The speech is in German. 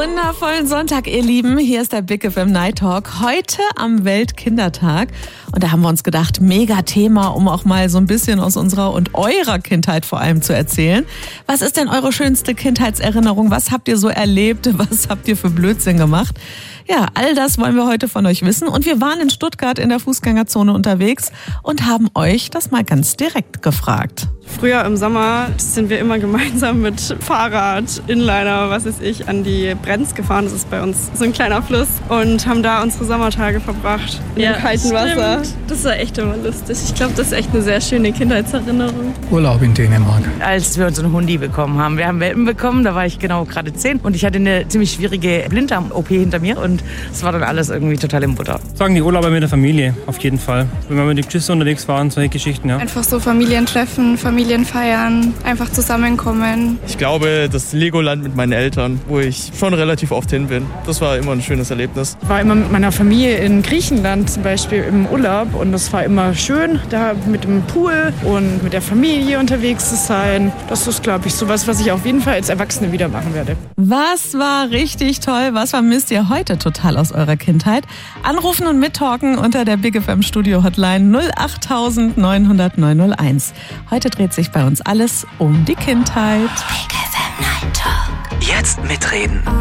Wundervollen Sonntag, ihr Lieben. Hier ist der Big FM Night Talk. Heute am Weltkindertag. Und da haben wir uns gedacht, mega Thema, um auch mal so ein bisschen aus unserer und eurer Kindheit vor allem zu erzählen. Was ist denn eure schönste Kindheitserinnerung? Was habt ihr so erlebt? Was habt ihr für Blödsinn gemacht? Ja, all das wollen wir heute von euch wissen. Und wir waren in Stuttgart in der Fußgängerzone unterwegs und haben euch das mal ganz direkt gefragt. Früher im Sommer sind wir immer gemeinsam mit Fahrrad, Inliner, was weiß ich, an die Brenz gefahren. Das ist bei uns so ein kleiner Fluss. Und haben da unsere Sommertage verbracht in dem kalten Wasser. Das war echt immer lustig. Ich glaube, das ist echt eine sehr schöne Kindheitserinnerung. Urlaub in Dänemark. Als wir uns einen Hundi bekommen haben. Wir haben Welpen bekommen, da war ich genau gerade 10. Und ich hatte eine ziemlich schwierige Blinddarm-OP hinter mir. Und es war dann alles irgendwie total im Butter. Sagen die Urlauber mit der Familie, auf jeden Fall. Wenn wir mit den Geschwistern unterwegs waren, solche Geschichten, ja. Einfach so Familientreffen, Familienfeiern, einfach zusammenkommen. Ich glaube, das Legoland mit meinen Eltern, wo ich schon relativ oft hin bin. Das war immer ein schönes Erlebnis. Ich war immer mit meiner Familie in Griechenland zum Beispiel im Urlaub und das war immer schön, da mit dem Pool und mit der Familie unterwegs zu sein. Das ist, glaube ich, sowas, was ich auf jeden Fall als Erwachsene wieder machen werde. Was war richtig toll? Was vermisst ihr heute total aus eurer Kindheit? Anrufen und mittalken unter der Big FM Studio Hotline 08000 900 901. Heute dreht sich bei uns alles um die Kindheit. Big FM Night Talk. Jetzt mitreden.